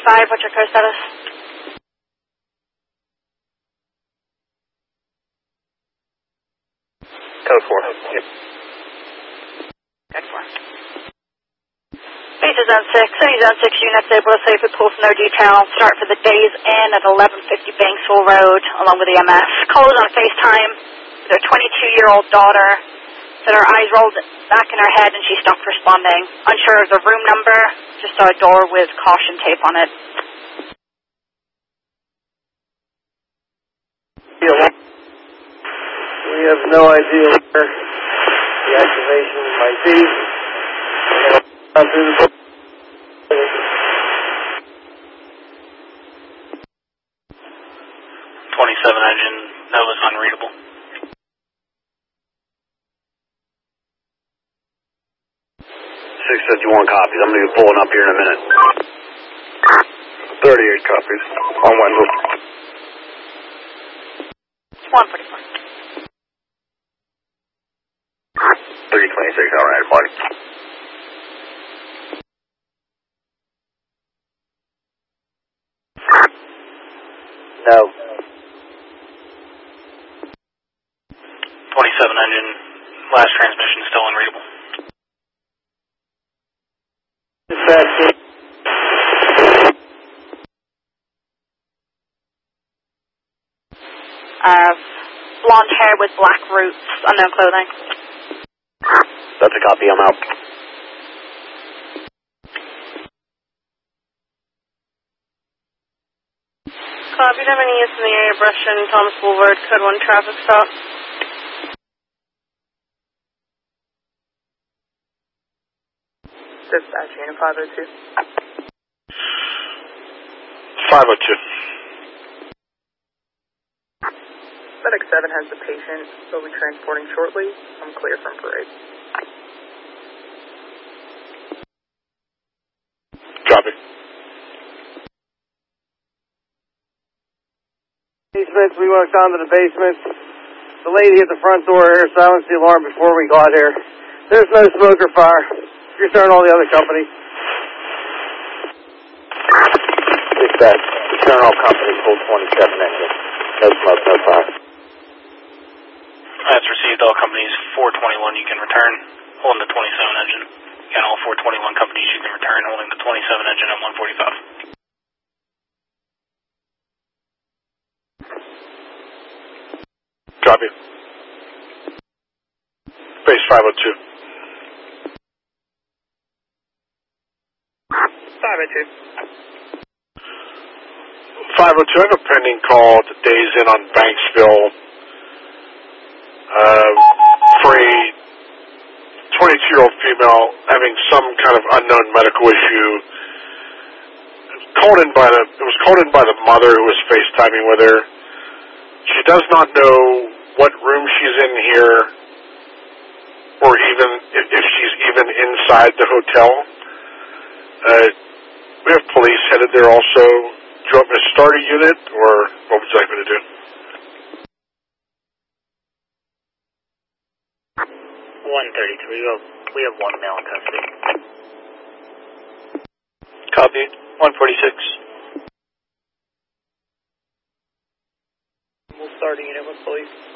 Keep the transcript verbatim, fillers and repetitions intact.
forty-five, what's your code status? Code four. Yep. Code four. Base is zone six. Any zone six units able to safely pull from their detail. Start for the Days Inn at eleven fifty Banksville Road, along with the M S. Callers on FaceTime with their twenty-two-year-old daughter. Said her eyes rolled back in her head and she stopped responding. Unsure of the room number, just saw a door with caution tape on it. We have no idea where the activation might be. twenty-seven engine, that was unreadable. six fifty-one copies. I'm going to be pulling up here in a minute. thirty-eight copies on Wendell. one forty-four. thirty twenty-six, all right, buddy. No. twenty-seven engine, last transmission still unreadable. Dispatch. Uh, blonde hair with black roots, unknown clothing. That's a copy, I'm out. Copy, do you have any use in the area of Russian, Thomas Boulevard, code one traffic stop? Dispatch, unit five oh two. five oh two. FedEx seven has the patient. They'll be transporting shortly. I'm clear from parade. Copy. Basement, we walked down to the basement. The lady at the front door here silenced the alarm before we got here. There's no smoke or fire. Return all the other companies. Dispatch, return all companies, full twenty-seven engine. No smoke, no fire. That's received. All companies four twenty-one you can return, holding the twenty-seven engine. And all four twenty-one companies you can return, holding the twenty-seven engine at one forty-five. Copy. Base five oh two. five oh two. five oh two, I have a pending call to Days Inn on Banksville uh, for a twenty-two-year-old female having some kind of unknown medical issue. Called in by the, it was called in by the mother who was FaceTiming with her. She does not know what room she's in here, or even if, if she's even inside the hotel. Uh, we have police headed there also. Do you want me to start a unit, or what would you like me to do? one thirty-three, we have, we have one male in custody. Copy. one forty-six. We'll start a unit with police.